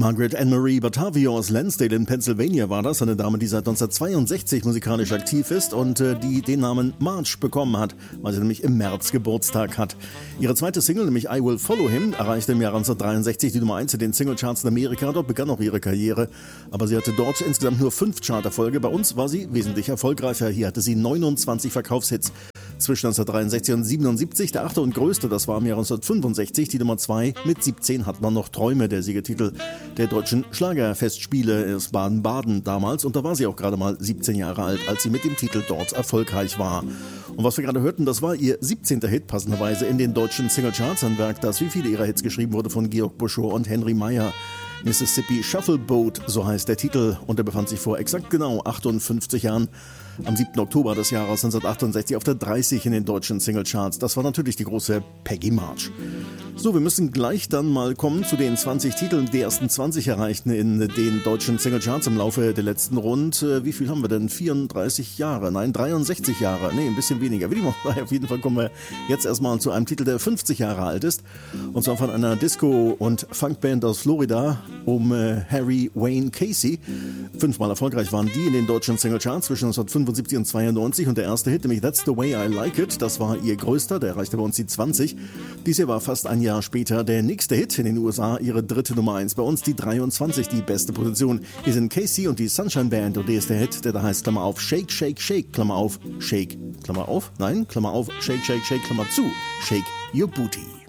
Margaret Anne-Marie Batavio aus Lansdale in Pennsylvania war das, eine Dame, die seit 1962 musikalisch aktiv ist und die den Namen Marge bekommen hat, weil sie nämlich im März Geburtstag hat. Ihre zweite Single, nämlich I Will Follow Him, erreichte im Jahr 1963 die Nummer 1 in den Singlecharts in Amerika. Dort begann auch ihre Karriere, aber sie hatte dort insgesamt nur 5 Charterfolge. Bei uns war sie wesentlich erfolgreicher. Hier hatte sie 29 Verkaufshits. Zwischen 1963 und 1977, der 8. und größte, das war im Jahr 1965, die Nummer 2. Mit 17 hat man noch Träume, der Siegetitel der deutschen Schlagerfestspiele aus Baden-Baden damals. Und da war sie auch gerade mal 17 Jahre alt, als sie mit dem Titel dort erfolgreich war. Und was wir gerade hörten, das war ihr 17. Hit, passenderweise in den deutschen Singlecharts. Ein Werk, das wie viele ihrer Hits geschrieben wurde von Georg Buschor und Henry Meyer. Mississippi Shuffle Boat, so heißt der Titel, und er befand sich vor exakt genau 58 Jahren am 7. Oktober des Jahres 1968 auf der 30 in den deutschen Singlecharts. Das war natürlich die große Peggy March. So, wir müssen gleich dann mal kommen zu den 20 Titeln, die ersten 20 erreichten in den deutschen Singlecharts im Laufe der letzten wie viel haben wir denn? 34 Jahre? Nein, 63 Jahre. Nee, ein bisschen weniger. Wie dem auch sei, auf jeden Fall kommen wir jetzt erstmal zu einem Titel, der 50 Jahre alt ist. Und zwar von einer Disco- und Funkband aus Florida um Harry Wayne Casey. 5-mal erfolgreich waren die in den deutschen Singlecharts zwischen 1975 und 92. Und der erste Hit, nämlich That's the Way I Like It, das war ihr größter, der erreichte bei uns die 20. Dies hier war fast ein Jahr später der nächste Hit in den USA, ihre dritte Nummer 1. Bei uns die 23, die beste Position. Hier sind Casey und die Sunshine Band und der ist der Hit, der da heißt, Klammer auf, Shake, Shake, Shake, Klammer auf, Shake, Klammer auf, nein, Klammer auf, Shake, Shake, Shake, Klammer zu, Shake Your Booty.